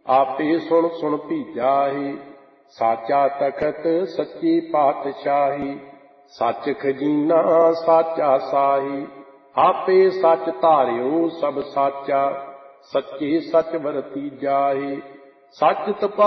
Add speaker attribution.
Speaker 1: ਆਪੇ ਸੁਣ ਸੁਣ ਭੀਜਾਹੀ। ਸਾਚਾ ਤਖਤ ਸੱਚੀ ਪਾਤਸ਼ਾਹੀ, ਸੱਚ ਖਜ਼ੀਨਾ ਸਾਚਾ ਸਾਹੀ। ਆਪੇ ਸੱਚ ਧਾਰਿਓ ਸਭ ਸਾਚਾ, ਸੱਚੇ ਸੱਚ ਵਰਤੀ ਜਾਹੀ। ਸੱਚ